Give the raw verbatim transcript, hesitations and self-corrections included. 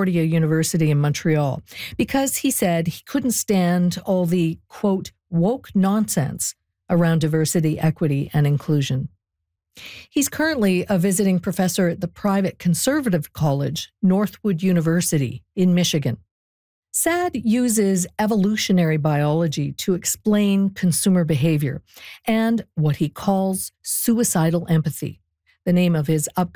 Concordia University in Montreal because he said he couldn't stand all the, quote, woke nonsense around diversity, equity, and inclusion. He's currently a visiting professor at the private conservative college, Northwood University in Michigan. Saad uses evolutionary biology to explain consumer behavior and what he calls suicidal empathy, the name of his upcoming